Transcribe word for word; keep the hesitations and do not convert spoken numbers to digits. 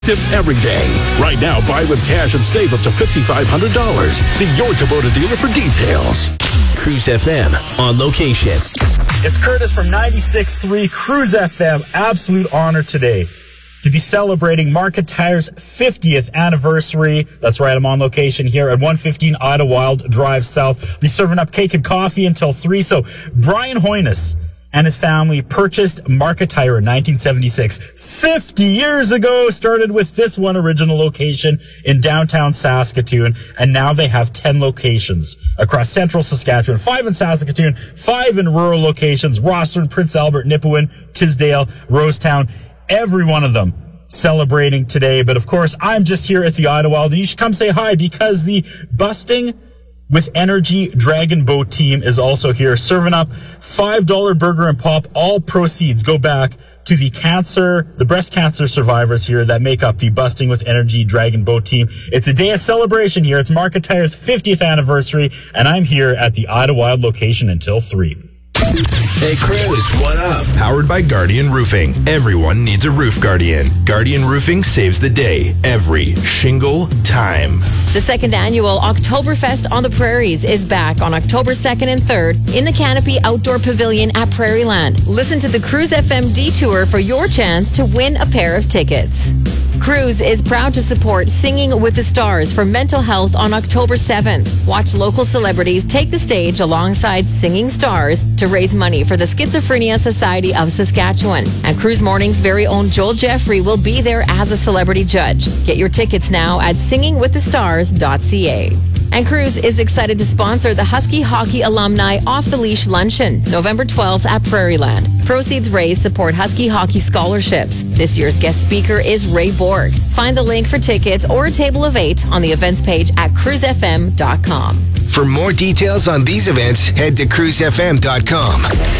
Every day. Right now, buy with cash and save up to five thousand five hundred dollars. See your Kubota dealer for details. Cruise F M on location. It's Curtis from ninety-six point three Cruise F M. Absolute honor today to be celebrating Market Tire's fiftieth anniversary. That's right, I'm on location here at one fifteen Idlewild Drive South. Be serving up cake and coffee until three. So Brian Hoynes and his family purchased Market Tire in nineteen seventy-six. fifty years ago, started with this one original location in downtown Saskatoon, and now they have ten locations across central Saskatchewan, five in Saskatoon, five in rural locations, Rosthern, Prince Albert, Nipawin, Tisdale, Rosetown, every one of them celebrating today. But of course, I'm just here at the Idlewild, and you should come say hi because the Busting with Energy Dragon Boat team is also here, serving up five dollar burger and pop. All proceeds go back to the cancer, the breast cancer survivors here that make up the Busting with Energy Dragon Boat team. It's a day of celebration here. It's Market Tire's fiftieth anniversary, and I'm here at the Idlewild location until three. Hey, Cruz, what up? Powered by Guardian Roofing. Everyone needs a roof guardian. Guardian Roofing saves the day every shingle time. The second annual Oktoberfest on the Prairies is back on October second and third in the Canopy Outdoor Pavilion at Prairieland. Listen to the Cruise F M Detour for your chance to win a pair of tickets. Cruise is proud to support Singing with the Stars for mental health on October seventh. Watch local celebrities take the stage alongside singing stars to raise money for the Schizophrenia Society of Saskatchewan. And Cruise Morning's very own Joel Jeffrey will be there as a celebrity judge. Get your tickets now at singing with the stars dot c a. And Cruise is excited to sponsor the Husky Hockey Alumni Off the Leash Luncheon, November twelfth at Prairieland. Proceeds raised support Husky Hockey scholarships. This year's guest speaker is Ray Borg. Find the link for tickets or a table of eight on the events page at cruise f m dot com. For more details on these events, head to cruise f m dot com.